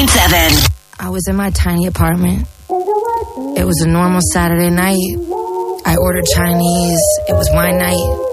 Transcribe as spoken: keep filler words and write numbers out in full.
point seven. I was in my tiny apartment. It was a normal Saturday night. I ordered Chinese. It was my night.